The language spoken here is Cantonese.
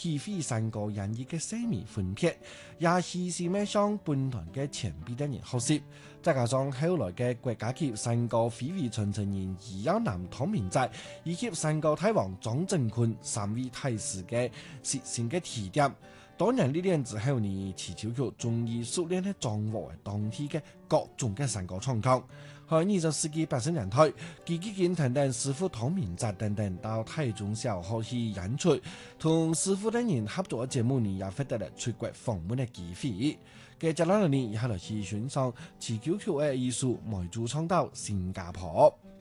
體會山歌人意嘅生命分別，也希望咩向本團嘅前輩的人學習。再加上後來嘅國家級山歌非遺傳承人余耀南湯明澤，以及山歌大王張振坤三位大師嘅實踐嘅提點。當然呢年之後呢，祈求佢終於熟練嘅掌握當地嘅各種嘅山歌唱腔。喺20世紀80年代，紀紀健等等師傅湯明澤等等到台中小學去演出，同師傅等人合作嘅節目呢，也獲得了出國訪問嘅機會。接下來呢，也係來去欣賞祈求佢嘅藝術，邁出唱到新加坡。